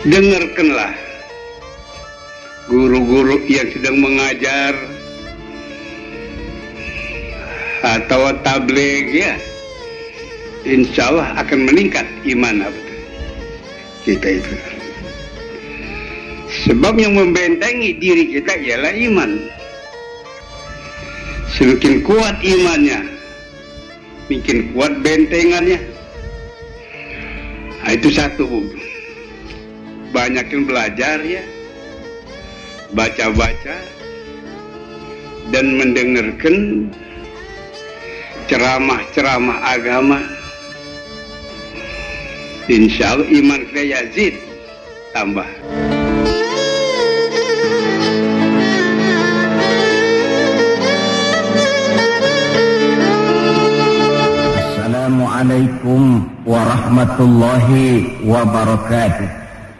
dengarkanlah guru-guru yang sedang mengajar atau tabligh, ya, insya Allah akan meningkat iman kita itu. Sebab yang membentengi diri kita ialah iman. Semakin kuat imannya, makin kuat bentengannya. Nah, itu satu, Bu. Banyakin belajar, ya, baca-baca dan mendengarkan ceramah-ceramah agama. Insya Allah iman kita yazid, tambah. Assalamualaikum warahmatullahi wabarakatuh.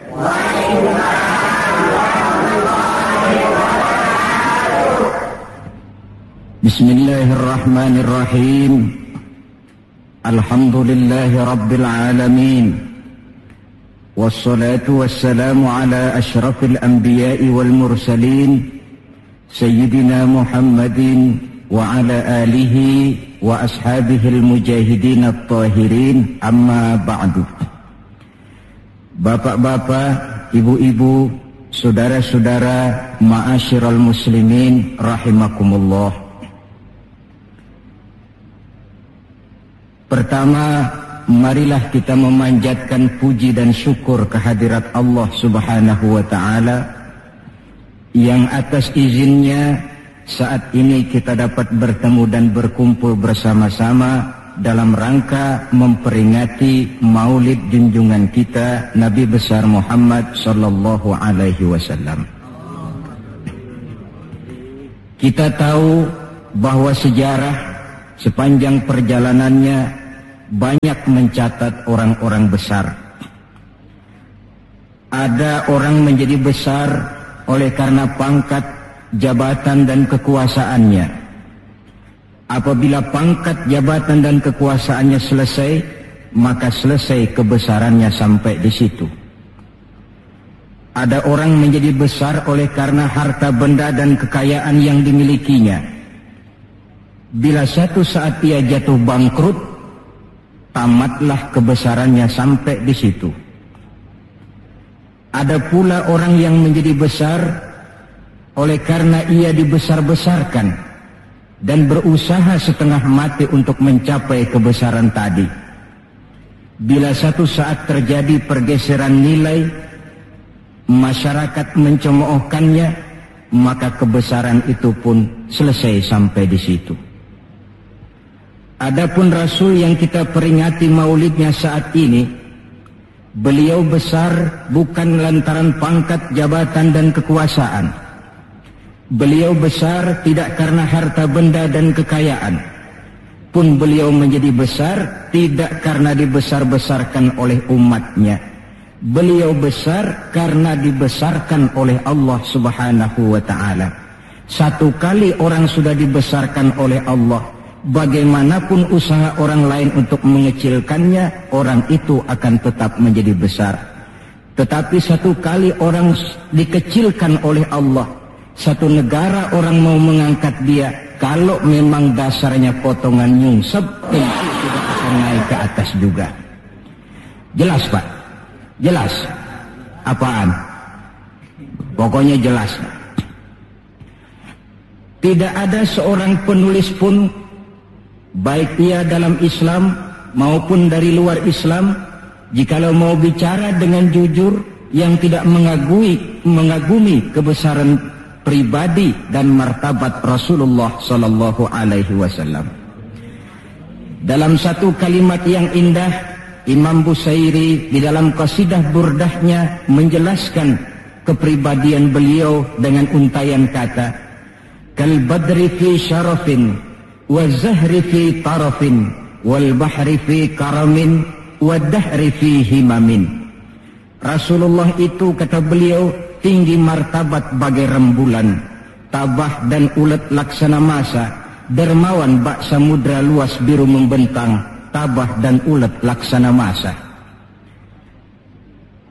Bismillahirrahmanirrahim. Alhamdulillahi rabbil alamin. Wassalatu wassalamu ala ashrafil anbiya'i wal mursalin Sayyidina Muhammadin wa ala alihi wa ashabihil mujahidin at-tahirin, amma ba'du. Bapak-bapak, ibu-ibu, saudara-saudara, ma'asyiral muslimin rahimakumullah. Pertama, marilah kita memanjatkan puji dan syukur kehadirat Allah Subhanahu wa ta'ala yang atas izinnya saat ini kita dapat bertemu dan berkumpul bersama-sama dalam rangka memperingati maulid junjungan kita Nabi besar Muhammad sallallahu alaihi wasallam. Kita tahu bahwa sejarah sepanjang perjalanannya banyak mencatat orang-orang besar. Ada orang menjadi besar oleh karena pangkat, jabatan dan kekuasaannya. Apabila pangkat, jabatan dan kekuasaannya selesai, maka selesai kebesarannya sampai di situ. Ada orang menjadi besar oleh karena harta benda dan kekayaan yang dimilikinya. Bila satu saat ia jatuh bangkrut, tamatlah kebesarannya sampai di situ. Ada pula orang yang menjadi besar oleh karena ia dibesar-besarkan dan berusaha setengah mati untuk mencapai kebesaran tadi. Bila satu saat terjadi pergeseran nilai, masyarakat mencemoohkannya, maka kebesaran itu pun selesai sampai di situ. Adapun Rasul yang kita peringati maulidnya saat ini, beliau besar bukan lantaran pangkat, jabatan dan kekuasaan. Beliau besar tidak karena harta benda dan kekayaan. Pun beliau menjadi besar tidak karena dibesar-besarkan oleh umatnya. Beliau besar karena dibesarkan oleh Allah Subhanahu wa ta'ala. Satu kali orang sudah dibesarkan oleh Allah, bagaimanapun usaha orang lain untuk mengecilkannya, orang itu akan tetap menjadi besar. Tetapi satu kali orang dikecilkan oleh Allah, satu negara orang mau mengangkat dia, kalau memang dasarnya potongan nyungsep, tentu tidak akan naik ke atas juga. Jelas, Pak? Jelas? Apaan? Pokoknya jelas. Tidak ada seorang penulis pun, baik ia dalam Islam maupun dari luar Islam, jikalau mau bicara dengan jujur yang tidak mengagumi kebesaran pribadi dan martabat Rasulullah sallallahu alaihi wasallam. Dalam satu kalimat yang indah, Imam Busairi di dalam qasidah burdahnya menjelaskan kepribadian beliau dengan untayan kata, kal badri fi syarafin wa zahri fi tarafin wal bahri fi karamin wa dahri fi himamin. Rasulullah itu, kata beliau, tinggi martabat bagai rembulan, tabah dan ulet laksana masa, dermawan bak samudra luas biru membentang, tabah dan ulet laksana masa.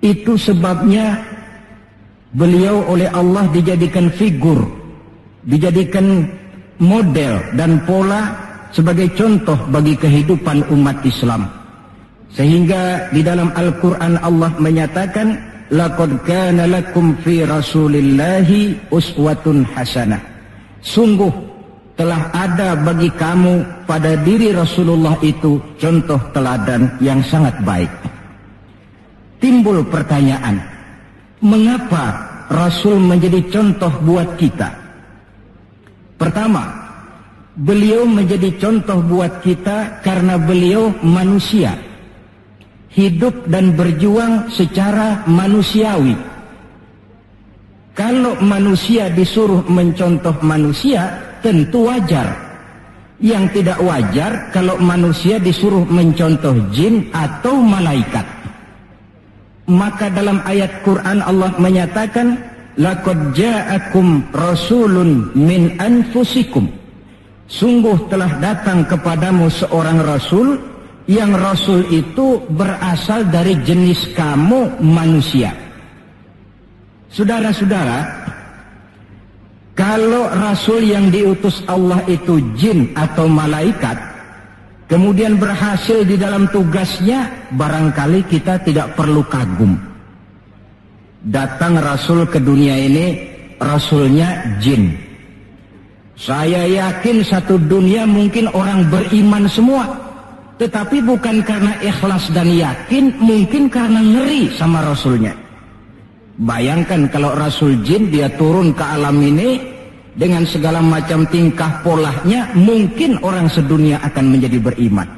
Itu sebabnya beliau oleh Allah dijadikan figur, dijadikan model dan pola sebagai contoh bagi kehidupan umat Islam. Sehingga di dalam Al-Quran Allah menyatakan, laqad kana lakum fi rasulillahi uswatun hasanah. Sungguh telah ada bagi kamu pada diri Rasulullah itu contoh teladan yang sangat baik. Timbul pertanyaan, mengapa Rasul menjadi contoh buat kita? Pertama, beliau menjadi contoh buat kita karena beliau manusia, hidup dan berjuang secara manusiawi. Kalau manusia disuruh mencontoh manusia, tentu wajar. Yang tidak wajar kalau manusia disuruh mencontoh jin atau malaikat. Maka dalam ayat Quran Allah menyatakan, laqad ja'akum rasulun min anfusikum. Sungguh telah datang kepadamu seorang rasul, yang rasul itu berasal dari jenis kamu manusia. Saudara-saudara, kalau rasul yang diutus Allah itu jin atau malaikat, kemudian berhasil di dalam tugasnya, barangkali kita tidak perlu kagum. Datang rasul ke dunia ini, rasulnya jin. Saya yakin satu dunia mungkin orang beriman semua, tetapi bukan karena ikhlas dan yakin, mungkin karena ngeri sama rasulnya. Bayangkan kalau rasul jin dia turun ke alam ini dengan segala macam tingkah polanya, mungkin orang sedunia akan menjadi beriman.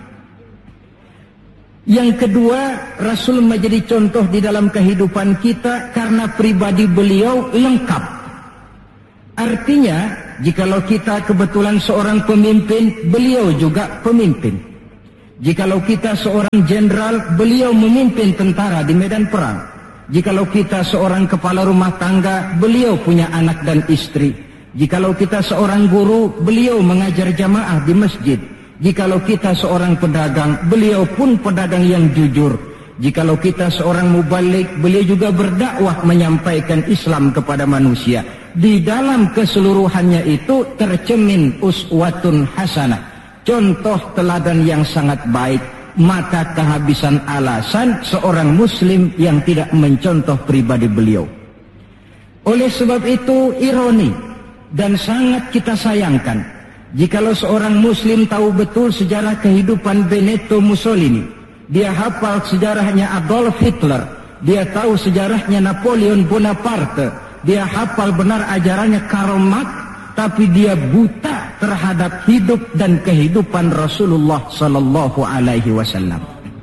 Yang kedua, Rasul menjadi contoh di dalam kehidupan kita karena pribadi beliau lengkap. Artinya, jikalau kita kebetulan seorang pemimpin, beliau juga pemimpin. Jikalau kita seorang jenderal, beliau memimpin tentara di medan perang. Jikalau kita seorang kepala rumah tangga, beliau punya anak dan istri. Jikalau kita seorang guru, beliau mengajar jamaah di masjid. Jikalau kita seorang pedagang, beliau pun pedagang yang jujur. Jikalau kita seorang mubalik, beliau juga berdakwah menyampaikan Islam kepada manusia. Di dalam keseluruhannya itu tercemin uswatun hasanah, contoh teladan yang sangat baik. Maka kehabisan alasan seorang muslim yang tidak mencontoh pribadi beliau. Oleh sebab itu ironi dan sangat kita sayangkan jikalau seorang muslim tahu betul sejarah kehidupan Benito Mussolini, dia hafal sejarahnya Adolf Hitler, dia tahu sejarahnya Napoleon Bonaparte, dia hafal benar ajarannya Karl Marx, tapi dia buta terhadap hidup dan kehidupan Rasulullah sallallahu alaihi wasallam.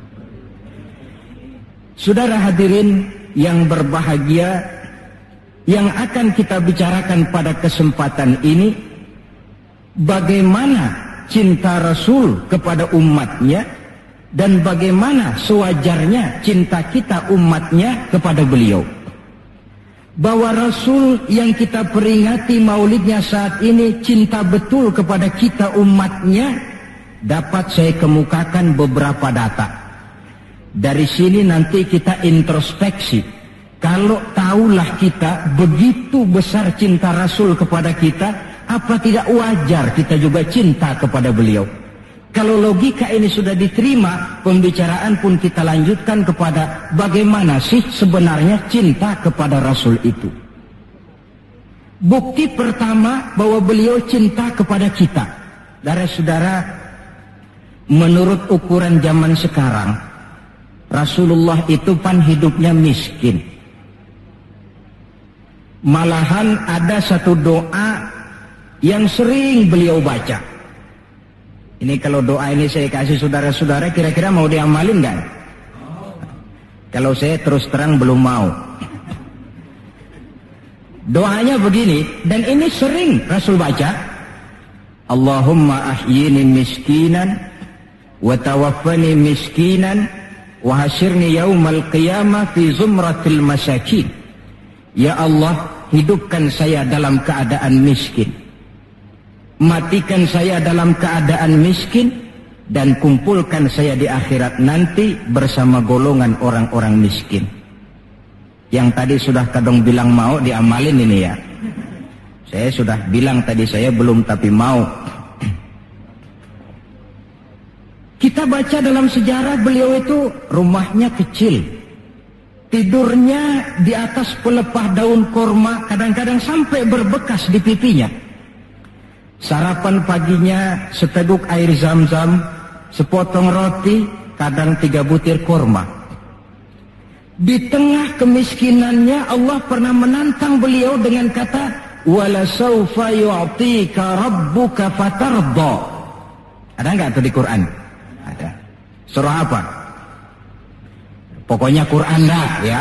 Saudara hadirin yang berbahagia, yang akan kita bicarakan pada kesempatan ini, bagaimana cinta Rasul kepada umatnya dan bagaimana sewajarnya cinta kita umatnya kepada beliau. Bahwa Rasul yang kita peringati maulidnya saat ini cinta betul kepada kita umatnya, dapat saya kemukakan beberapa data. Dari sini nanti kita introspeksi. Kalau tahulah kita begitu besar cinta Rasul kepada kita, apa tidak wajar kita juga cinta kepada beliau? Kalau logika ini sudah diterima, pembicaraan pun kita lanjutkan kepada bagaimana sih sebenarnya cinta kepada Rasul itu. Bukti pertama bahwa beliau cinta kepada kita. Saudara-saudara, menurut ukuran zaman sekarang, Rasulullah itu pan hidupnya miskin. Malahan ada satu doa yang sering beliau baca. Ini kalau doa ini saya kasih saudara-saudara, kira-kira mau diamalin nggak? Kalau saya terus terang belum mau. Doanya begini, dan ini sering Rasul baca. Allahumma ahyini miskinan, wa tawaffani miskinan, wa hasyirni yaumal qiyamah fi zumratil masakin. Ya Allah, hidupkan saya dalam keadaan miskin. Matikan saya dalam keadaan miskin dan kumpulkan saya di akhirat nanti bersama golongan orang-orang miskin. Yang tadi sudah kadang bilang mau, diamalin ini ya. Saya sudah bilang tadi, saya belum tapi mau. Kita baca dalam sejarah beliau itu rumahnya kecil. Tidurnya di atas pelepah daun korma, kadang-kadang sampai berbekas di pipinya. Sarapan paginya seteguk air zam-zam, sepotong roti, kadang 3 butir korma. Di tengah kemiskinannya Allah pernah menantang beliau dengan kata, "Wala sawfa yu'tika rabbuka fatarda." Ada enggak itu di Quran? Ada. Surah apa? Pokoknya Quran dah ya.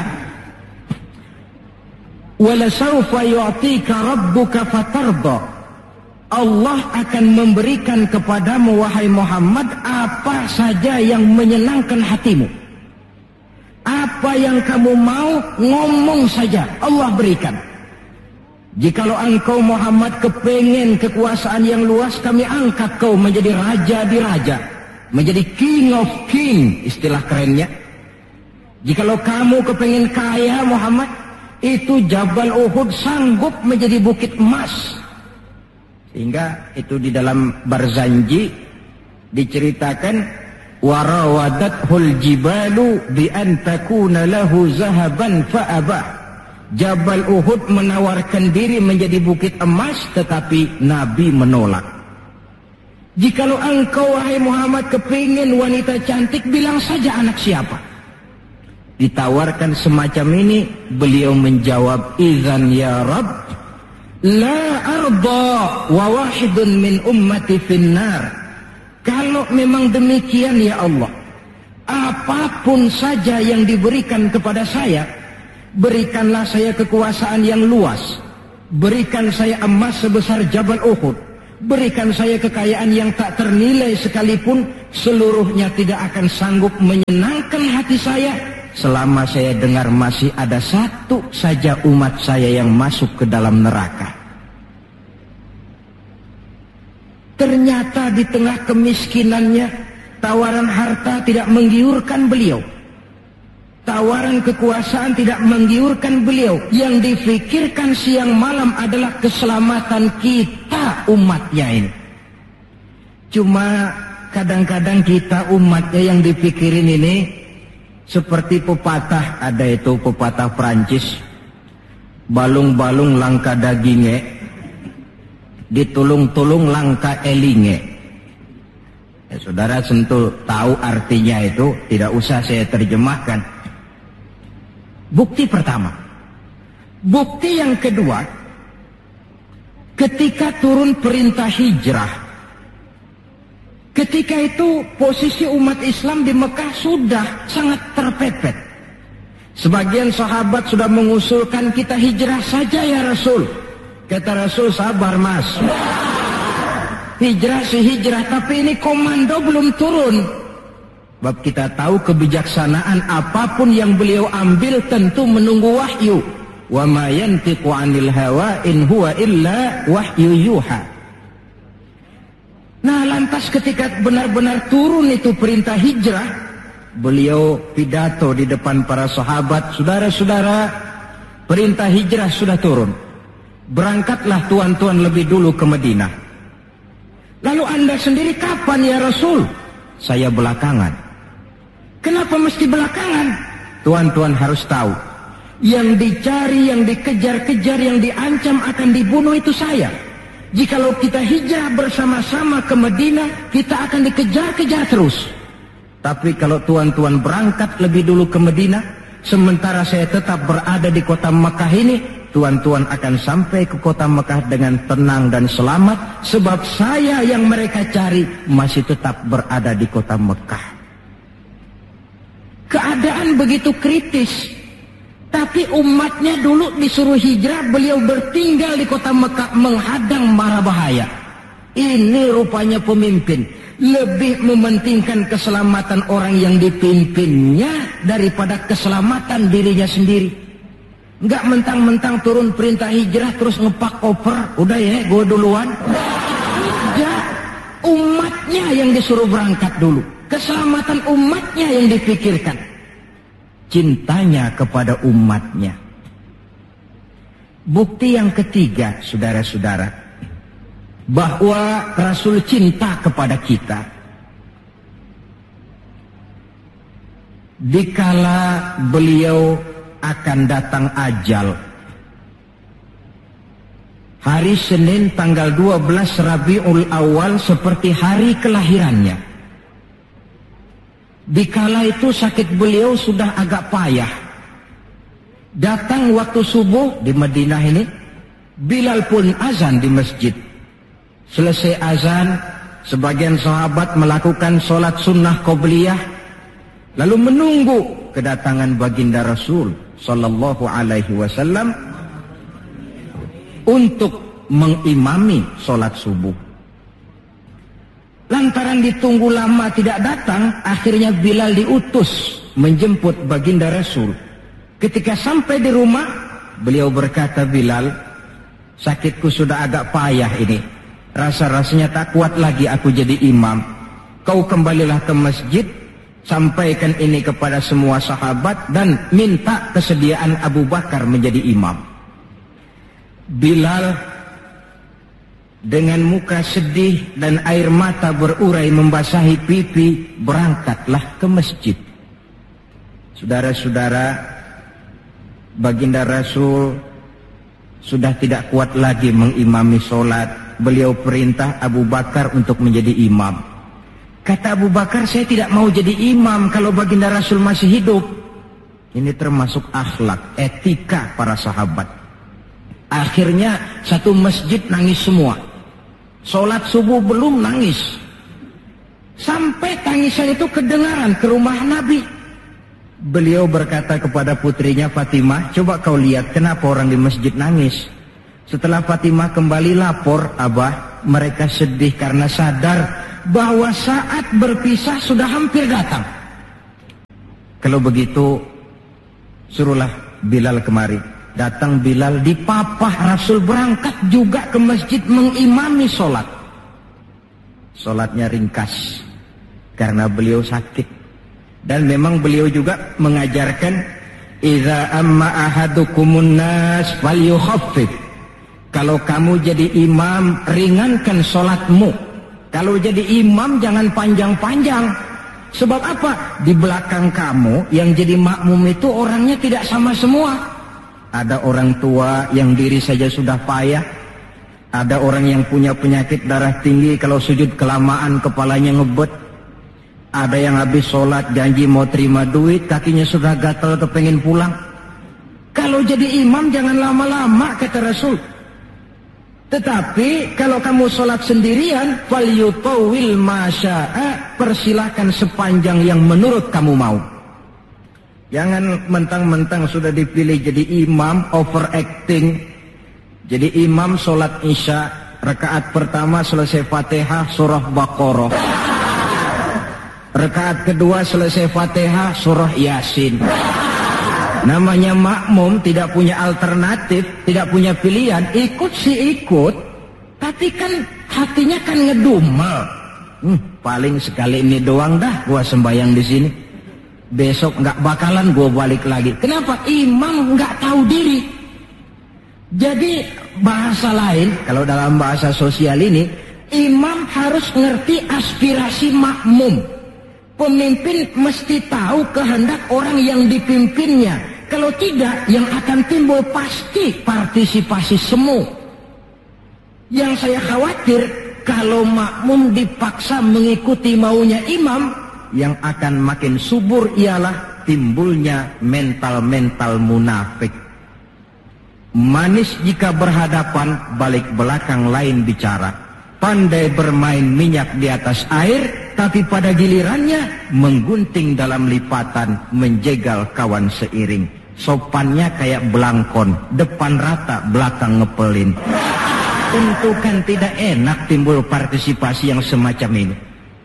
"Wala sawfa yu'tika rabbuka fatarda." Allah akan memberikan kepadamu wahai Muhammad apa saja yang menyenangkan hatimu. Apa yang kamu mau, ngomong saja, Allah berikan. Jikalau engkau Muhammad kepengen kekuasaan yang luas, kami angkat kau menjadi raja di raja, menjadi king of king, istilah kerennya. Jikalau kamu kepengen kaya Muhammad, itu Jabal Uhud sanggup menjadi bukit emas. Sehingga itu di dalam Barzanji diceritakan, warawadathul jibalu bi an takuna lahu zahaban fa'aba. Jabal Uhud menawarkan diri menjadi bukit emas, tetapi Nabi menolak. Jikalau engkau wahai Muhammad kepingin wanita cantik, bilang saja anak siapa. Ditawarkan semacam ini, beliau menjawab, "Idzan ya Rabb, la arda wa wahidun min ummati finnar." Kalau memang demikian ya Allah, apapun saja yang diberikan kepada saya, berikanlah saya kekuasaan yang luas, berikan saya emas sebesar Jabal Uhud, berikan saya kekayaan yang tak ternilai sekalipun, seluruhnya tidak akan sanggup menyenangkan hati saya selama saya dengar masih ada satu saja umat saya yang masuk ke dalam neraka. Ternyata di tengah kemiskinannya, tawaran harta tidak menggiurkan beliau. Tawaran kekuasaan tidak menggiurkan beliau. Yang difikirkan siang malam adalah keselamatan kita umatnya ini. Cuma kadang-kadang kita umatnya yang dipikirin ini seperti pepatah, ada itu pepatah Prancis, balung-balung langka dagingnya, ditulung-tulung langka elinge. Ya, saudara tentu tahu artinya itu, tidak usah saya terjemahkan. Bukti pertama. Bukti yang kedua, ketika turun perintah hijrah, ketika itu posisi umat Islam di Mekah sudah sangat terpepet. Sebagian sahabat sudah mengusulkan, kita hijrah saja ya Rasul. Kata Rasul, sabar mas, hijrah sih hijrah, tapi ini komando belum turun. Sebab kita tahu kebijaksanaan, apapun yang beliau ambil tentu menunggu wahyu. Wa ma yantiqu 'anil hawa in huwa illa wahyu yuha. Nah, lantas ketika benar-benar turun itu perintah hijrah, beliau pidato di depan para sahabat, saudara-saudara, perintah hijrah sudah turun. Berangkatlah tuan-tuan lebih dulu ke Madinah. Lalu anda sendiri kapan ya Rasul? Saya belakangan. Kenapa mesti belakangan? Tuan-tuan harus tahu, yang dicari, yang dikejar-kejar, yang diancam akan dibunuh itu saya. Jikalau kita hijrah bersama-sama ke Madinah, kita akan dikejar-kejar terus. Tapi kalau tuan-tuan berangkat lebih dulu ke Madinah, sementara saya tetap berada di kota Mekah ini, tuan-tuan akan sampai ke kota Mekah dengan tenang dan selamat, sebab saya yang mereka cari masih tetap berada di kota Mekah. Keadaan begitu kritis, tapi umatnya dulu disuruh hijrah, beliau bertinggal di kota Mekah menghadang mara bahaya. Ini rupanya pemimpin lebih mementingkan keselamatan orang yang dipimpinnya daripada keselamatan dirinya sendiri. Enggak mentang-mentang turun perintah hijrah terus ngepak koper, udah ya gue duluan. Ya, umatnya yang disuruh berangkat dulu, keselamatan umatnya yang dipikirkan. cintanya kepada umatnya. Bukti yang ketiga, saudara-saudara, bahwa Rasul cinta kepada kita. Dikala beliau akan datang ajal, hari Senin tanggal 12 Rabiul Awal seperti hari kelahirannya. Dikala itu sakit beliau sudah agak payah. Datang waktu subuh di Madinah ini, Bilal pun azan di masjid. Selesai azan, sebagian sahabat melakukan sholat sunnah qobliyah, lalu menunggu kedatangan baginda Rasul sallallahu alaihi wasallam untuk mengimami sholat subuh. Lantaran ditunggu lama tidak datang, akhirnya Bilal diutus menjemput baginda Rasul. Ketika sampai di rumah, beliau berkata, Bilal, sakitku sudah agak payah ini. Rasa-rasanya tak kuat lagi aku jadi imam. Kau kembalilah ke masjid, sampaikan ini kepada semua sahabat dan minta kesediaan Abu Bakar menjadi imam. Bilal dengan muka sedih dan air mata berurai membasahi pipi, berangkatlah ke masjid. Saudara-saudara, baginda Rasul sudah tidak kuat lagi mengimami sholat. Beliau perintah Abu Bakar untuk menjadi imam. Kata Abu Bakar, saya tidak mau jadi imam kalau baginda Rasul masih hidup. Ini termasuk akhlak, etika para sahabat. Akhirnya satu masjid nangis semua. Sholat subuh belum nangis. Sampai tangisan itu kedengaran ke rumah Nabi. Beliau berkata kepada putrinya Fatimah, coba kau lihat kenapa orang di masjid nangis. Setelah Fatimah kembali lapor, Abah, mereka sedih karena sadar bahwa saat berpisah sudah hampir datang. Kalau begitu, suruhlah Bilal kemari. Datang Bilal, dipapah Rasul berangkat juga ke masjid mengimami sholat. Sholatnya ringkas karena beliau sakit. Dan memang beliau juga mengajarkan, idza amma ahadukumun nas falyukhaffif. Kalau kamu jadi imam, ringankan sholatmu. Kalau jadi imam jangan panjang-panjang. Sebab apa? Di belakang kamu yang jadi makmum itu orangnya tidak sama semua. Ada orang tua yang diri saja sudah payah. Ada orang yang punya penyakit darah tinggi, kalau sujud kelamaan kepalanya ngebet. Ada yang habis sholat janji mau terima duit, kakinya sudah gatal kepengen pulang. Kalau jadi imam jangan lama-lama, kata Rasul. Tetapi kalau kamu sholat sendirian, falyutawil masya'a, persilahkan sepanjang yang menurut kamu mau. Jangan mentang-mentang sudah dipilih jadi imam, overacting. Jadi imam sholat isya, rakaat pertama selesai Fatihah surah Baqarah. Rakaat kedua selesai Fatihah surah Yasin. Namanya makmum, tidak punya alternatif, tidak punya pilihan. Ikut sih ikut, tapi kan hatinya kan ngedumel. Paling sekali ini doang dah gua sembahyang di sini. Besok nggak bakalan gua balik lagi. Kenapa? Imam nggak tahu diri. Jadi bahasa lain, kalau dalam bahasa sosial ini, imam harus ngerti aspirasi makmum. Pemimpin mesti tahu kehendak orang yang dipimpinnya. Kalau tidak, yang akan timbul pasti partisipasi semu. Yang saya khawatir, kalau makmum dipaksa mengikuti maunya imam, yang akan makin subur ialah timbulnya mental-mental munafik. Manis jika berhadapan, balik belakang lain bicara. Pandai bermain minyak di atas air, tapi pada gilirannya menggunting dalam lipatan, menjegal kawan seiring. Sopannya kayak belangkon, depan rata, belakang ngepelin. Tentu kan tidak enak timbul partisipasi yang semacam ini.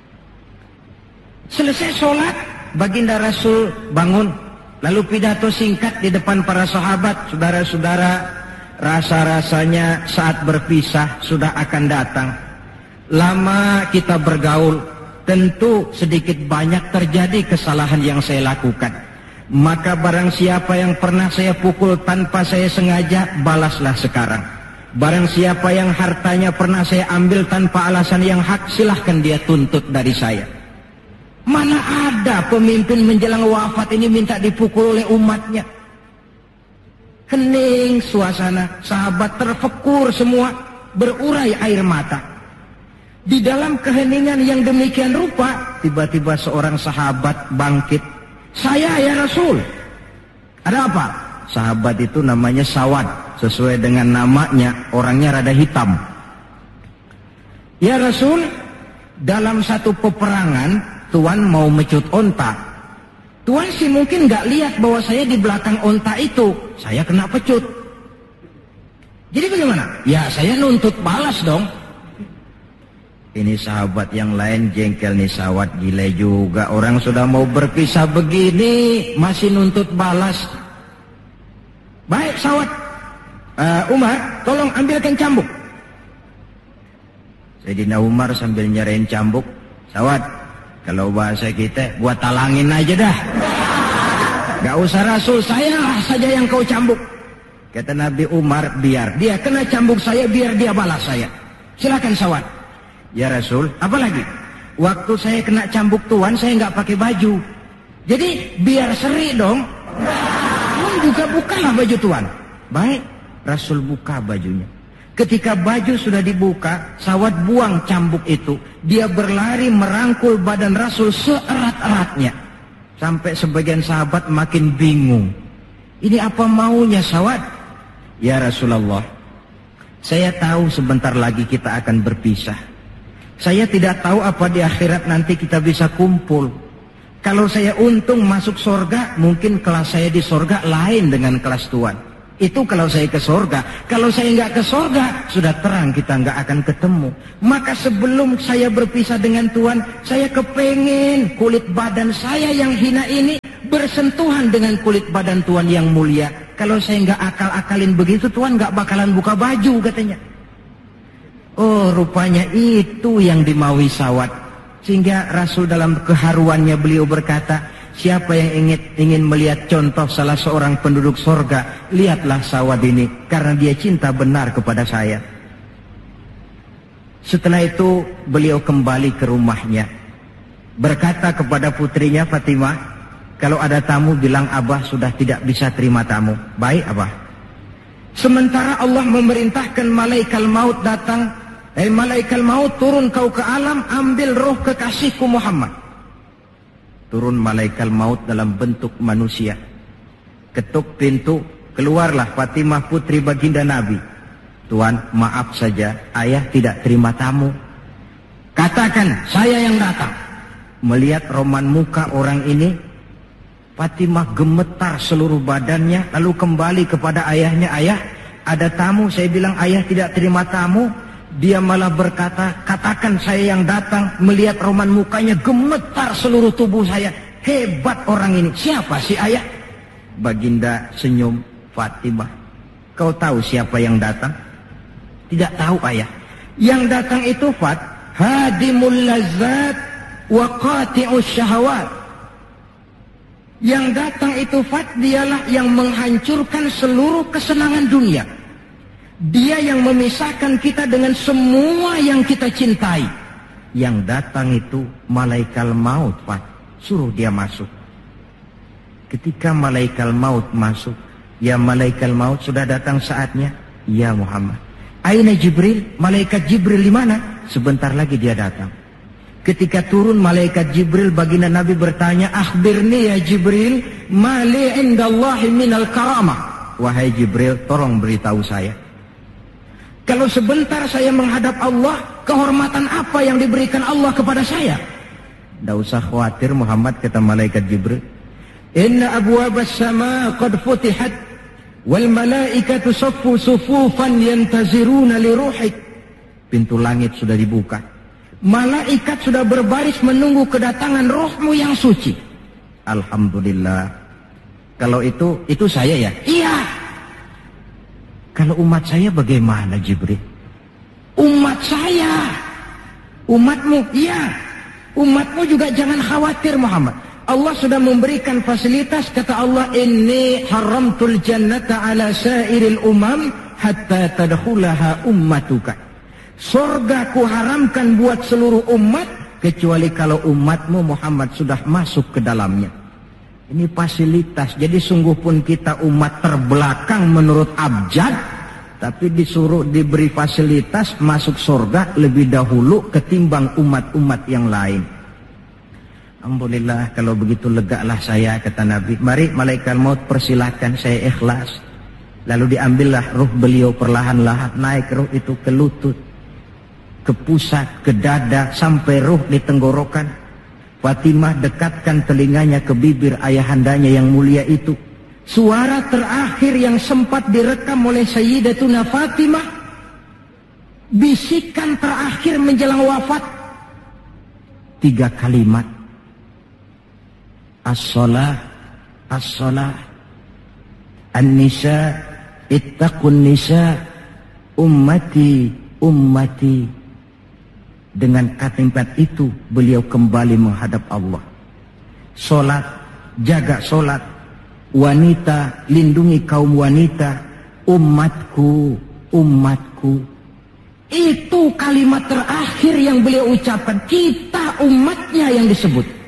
Selesai sholat, baginda Rasul bangun, lalu pidato singkat di depan para sahabat. Saudara-saudara, rasa-rasanya saat berpisah sudah akan datang. Lama kita bergaul, tentu sedikit banyak terjadi kesalahan yang saya lakukan. Maka barang siapa yang pernah saya pukul tanpa saya sengaja, balaslah sekarang. Barang siapa yang hartanya pernah saya ambil tanpa alasan yang hak, silahkan dia tuntut dari saya. Mana ada pemimpin menjelang wafat ini minta dipukul oleh umatnya. Hening suasana, sahabat terfekur semua, berurai air mata. Di dalam keheningan yang demikian rupa, tiba-tiba seorang sahabat bangkit. Saya ya Rasul. Ada apa? Sahabat itu namanya Sawad. Sesuai dengan namanya, orangnya rada hitam. Ya Rasul, dalam satu peperangan, Tuan mau mecut onta. Tuan sih mungkin gak lihat bahwa saya di belakang onta itu. Saya kena pecut. Jadi bagaimana? Ya saya nuntut balas dong. Ini sahabat yang lain jengkel nih, Sawad gila juga. Orang sudah mau berpisah begini masih nuntut balas. Baik Sawad, Umar tolong ambilkan cambuk. Sayyidina Umar sambil nyerahin cambuk. Sawad, kalau bahasa kita gua talangin aja dah. Gak usah Rasul, saya saja yang kau cambuk. Kata Nabi Umar, biar dia kena cambuk saya, biar dia balas saya. Silakan Sawad. Ya Rasul, apalagi? Waktu saya kena cambuk Tuan, saya nggak pakai baju. Jadi biar seri dong. Tuan juga bukalah baju Tuan. Baik, Rasul buka bajunya. Ketika baju sudah dibuka, Sawad buang cambuk itu. Dia berlari merangkul badan Rasul seerat-eratnya. Sampai sebagian sahabat makin bingung. Ini apa maunya Sawad? Ya Rasulullah, saya tahu sebentar lagi kita akan berpisah. Saya tidak tahu apa di akhirat nanti kita bisa kumpul. Kalau saya untung masuk sorga, mungkin kelas saya di sorga lain dengan kelas Tuan. Itu kalau saya ke sorga. Kalau saya nggak ke sorga, sudah terang kita nggak akan ketemu. Maka sebelum saya berpisah dengan Tuan, saya kepengen kulit badan saya yang hina ini bersentuhan dengan kulit badan Tuan yang mulia. Kalau saya nggak akal-akalin begitu, Tuan nggak bakalan buka baju katanya. Oh, rupanya itu yang dimaui Sawad. Sehingga Rasul dalam keharuannya beliau berkata, siapa yang ingin melihat contoh salah seorang penduduk sorga, lihatlah Sawad ini, karena dia cinta benar kepada saya. Setelah itu beliau kembali ke rumahnya, berkata kepada putrinya Fatimah, kalau ada tamu bilang Abah sudah tidak bisa terima tamu. Baik Abah. Sementara Allah memerintahkan malaikat maut datang. Malaikat maut turun kau ke alam, ambil roh kekasihku Muhammad. Turun malaikat maut dalam bentuk manusia. Ketuk pintu, keluarlah Fatimah putri baginda Nabi. Tuan, maaf saja, ayah tidak terima tamu. Katakan, saya yang datang. Melihat roman muka orang ini, Fatimah gemetar seluruh badannya, lalu kembali kepada ayahnya. Ayah, ada tamu. Saya bilang ayah tidak terima tamu. Dia malah berkata, katakan saya yang datang. Melihat roman mukanya, gemetar seluruh tubuh saya. Hebat orang ini. Siapa sih ayah? Baginda senyum. Fatimah, kau tahu siapa yang datang? Tidak tahu ayah. Yang datang itu Fat, hadimul lazzat wa qati'us syahawat. Yang datang itu Fat, dialah yang menghancurkan seluruh kesenangan dunia. Dia yang memisahkan kita dengan semua yang kita cintai. Yang datang itu malaikat maut, Pak. Suruh dia masuk. Ketika malaikat maut masuk, ya malaikat maut sudah datang saatnya. Ya Muhammad. Aina Jibril? Malaikat Jibril di mana? Sebentar lagi dia datang. Ketika turun malaikat Jibril, baginda Nabi bertanya, akhbirni ya Jibril, ma li indallahi minal karamah. Wahai Jibril, tolong beritahu saya. Kalau sebentar saya menghadap Allah, kehormatan apa yang diberikan Allah kepada saya? Tidak usah khawatir Muhammad, kata malaikat Jibril. Inna abwabas sama qad futihat, wal malaikatu saffu sufufan yantaziruna li ruhik. Pintu langit sudah dibuka. Malaikat sudah berbaris menunggu kedatangan rohmu yang suci. Alhamdulillah. Kalau itu saya ya? Iya. Kalau umat saya bagaimana Jibril? Umat saya. Umatmu? Iya. Umatmu juga jangan khawatir Muhammad. Allah sudah memberikan fasilitas. Kata Allah, inni haramtul jannata ala sairil umam hatta tadkhulaha ummatuka. Surga ku haramkan buat seluruh umat kecuali kalau umatmu Muhammad sudah masuk ke dalamnya. Ini fasilitas. Jadi sungguh pun kita umat terbelakang menurut abjad, tapi disuruh diberi fasilitas masuk surga lebih dahulu ketimbang umat-umat yang lain. Alhamdulillah, kalau begitu legalah saya, kata Nabi. Mari malaikat maut persilahkan, saya ikhlas. Lalu diambillah ruh beliau perlahan-lahan, naik ruh itu ke lutut, ke pusat, ke dada, sampai ruh di tenggorokan. Fatimah dekatkan telinganya ke bibir ayahandanya yang mulia itu. Suara terakhir yang sempat direkam oleh Sayyidatuna Fatimah, bisikan terakhir menjelang wafat, 3 kalimat. As-salah, as-salah, an-nisa, ittaqun nisa, ummati, ummati. Dengan kalimat itu beliau kembali menghadap Allah. Solat, jaga solat. Wanita, lindungi kaum wanita. Umatku, umatku. Itu kalimat terakhir yang beliau ucapkan. Kita umatnya yang disebut.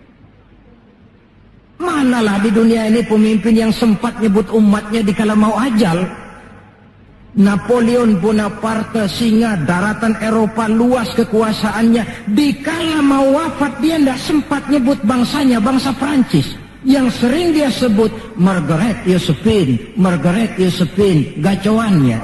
Manalah di dunia ini pemimpin yang sempat nyebut umatnya dikala mau ajal. Napoleon Bonaparte, singa daratan Eropa, luas kekuasaannya. Dikala mau wafat dia tidak sempat nyebut bangsanya, bangsa Prancis. Yang sering dia sebut Margaret Josephine, Margaret Josephine, gacoannya.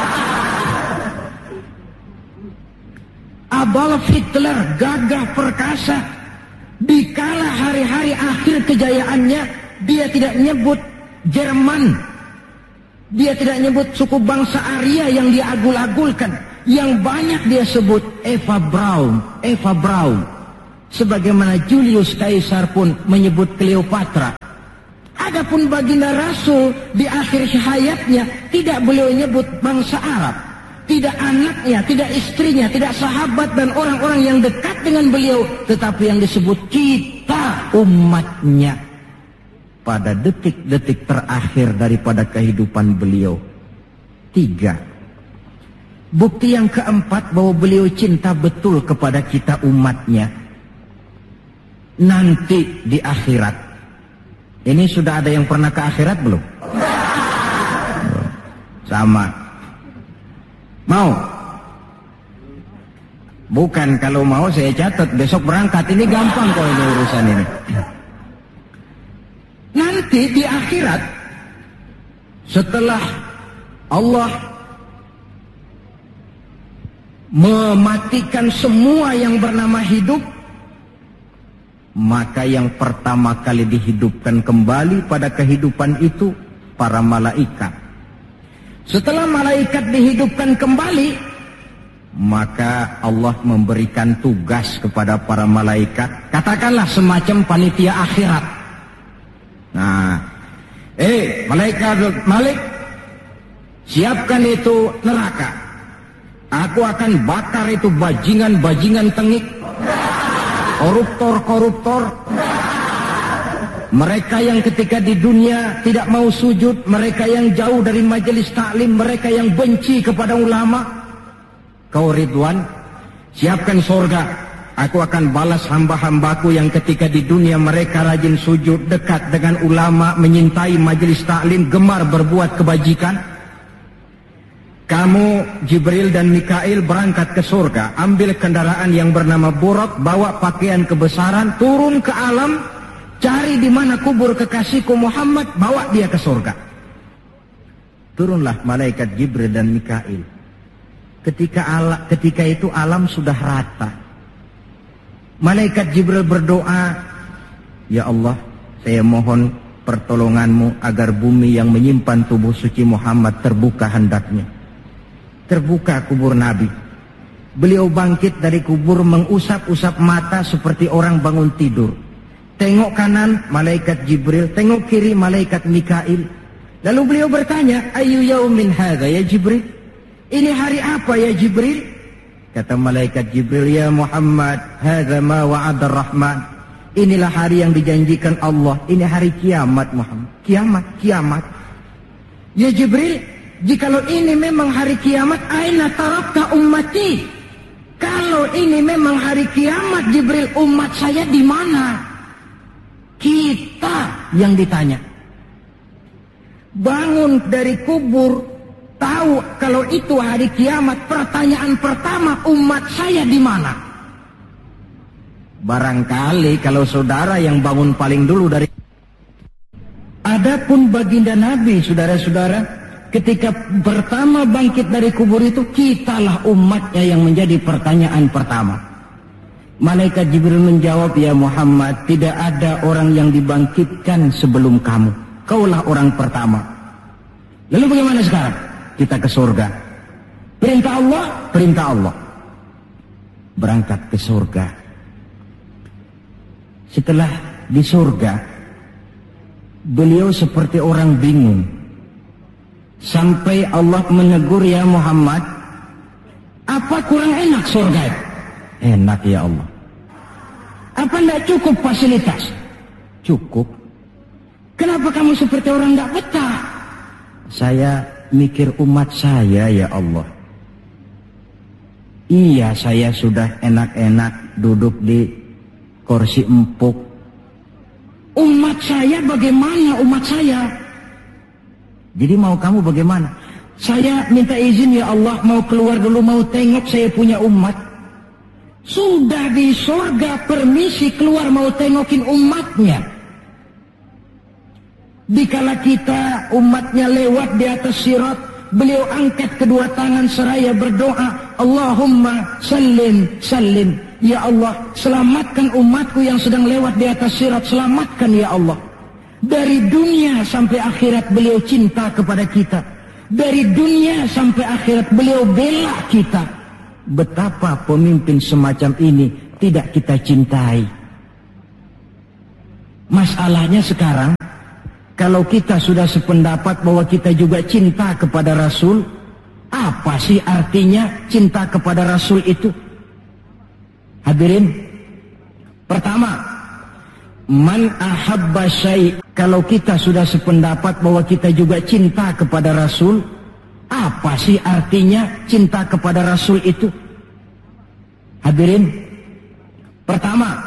Adolf Hitler, gagah perkasa. Dikala hari-hari akhir kejayaannya, dia tidak nyebut Jerman. Dia tidak nyebut suku bangsa Arya yang dia agul-agulkan. Yang banyak dia sebut Eva Braun, Eva Braun. Sebagaimana Julius Caesar pun menyebut Cleopatra. Adapun baginda Rasul di akhir hayatnya tidak beliau nyebut bangsa Arab. Tidak anaknya, tidak istrinya, tidak sahabat dan orang-orang yang dekat dengan beliau. Tetapi yang disebut kita umatnya. Pada detik-detik terakhir daripada kehidupan beliau. 3. Bukti yang keempat bahwa beliau cinta betul kepada kita umatnya. Nanti di akhirat. Ini sudah ada yang pernah ke akhirat belum? Sama. Mau? Bukan, kalau mau saya catat besok berangkat. Ini gampang kok ini urusan ini. Nanti di akhirat, setelah Allah mematikan semua yang bernama hidup, maka yang pertama kali dihidupkan kembali pada kehidupan itu para malaikat. Setelah malaikat dihidupkan kembali, maka Allah memberikan tugas kepada para malaikat, katakanlah semacam panitia akhirat. Nah, malaikat Malik, siapkan itu neraka. Aku akan bakar itu bajingan-bajingan tengik, koruptor-koruptor. Mereka yang ketika di dunia tidak mau sujud, mereka yang jauh dari majelis taklim, mereka yang benci kepada ulama. Kau Ridwan, siapkan surga. Aku akan balas hamba-hambaku yang ketika di dunia mereka rajin sujud, dekat dengan ulama, menyintai majelis taklim, gemar berbuat kebajikan. Kamu Jibril dan Mikail berangkat ke surga, ambil kendaraan yang bernama Buraq, bawa pakaian kebesaran, turun ke alam, cari di mana kubur kekasihku Muhammad, bawa dia ke surga. Turunlah malaikat Jibril dan Mikail. Ketika itu alam sudah rata. Malaikat Jibril berdoa, ya Allah, saya mohon pertolonganmu agar bumi yang menyimpan tubuh suci Muhammad terbuka hendaknya. Terbuka kubur Nabi. Beliau bangkit dari kubur mengusap-usap mata seperti orang bangun tidur. Tengok kanan malaikat Jibril, tengok kiri malaikat Mikail. Lalu beliau bertanya, ayu yaumin hadza ya Jibril? Ini hari apa ya Jibril? Kata malaikat Jibril, ya Muhammad, hadza ma wa'ada Rahman. Inilah hari yang dijanjikan Allah. Ini hari kiamat Muhammad. Kiamat. Ya Jibril, jikalau ini memang hari kiamat, aina tarakta ummati? Kalau ini memang hari kiamat Jibril, umat saya di mana? Kita yang ditanya. Bangun dari kubur, tahu kalau itu hari kiamat, pertanyaan pertama, umat saya di mana? Barangkali kalau saudara yang bangun paling dulu dari... Adapun baginda Nabi, saudara-saudara, ketika pertama bangkit dari kubur itu, kitalah umatnya yang menjadi pertanyaan pertama. Malaikat Jibril menjawab, ya Muhammad, tidak ada orang yang dibangkitkan sebelum kamu. Kaulah orang pertama. Lalu bagaimana sekarang? Kita ke surga. Perintah Allah. Berangkat ke surga. Setelah di surga, beliau seperti orang bingung. Sampai Allah menegur, ya Muhammad, apa kurang enak surga? Enak ya Allah. Apa tidak cukup fasilitas? Cukup. Kenapa kamu seperti orang tidak betah? Saya mikir umat saya ya Allah. Iya, saya sudah enak-enak duduk di kursi empuk. Umat saya bagaimana umat saya? Jadi mau kamu bagaimana? Saya minta izin ya Allah, mau keluar dulu, mau tengok saya punya umat. Sudah di surga permisi keluar mau tengokin umatnya. Dikala kita umatnya lewat di atas sirat, beliau angkat kedua tangan seraya berdoa, Allahumma sallim. Ya Allah, selamatkan umatku yang sedang lewat di atas sirat, selamatkan ya Allah. Dari dunia sampai akhirat beliau cinta kepada kita. Dari dunia sampai akhirat beliau bela kita. Betapa pemimpin semacam ini tidak kita cintai. Masalahnya sekarang, kalau kita sudah sependapat bahwa kita juga cinta kepada Rasul, apa sih artinya cinta kepada Rasul itu? Hadirin, pertama, man ahabba syai'. Kalau kita sudah sependapat bahwa kita juga cinta kepada Rasul, apa sih artinya cinta kepada Rasul itu? Hadirin, pertama,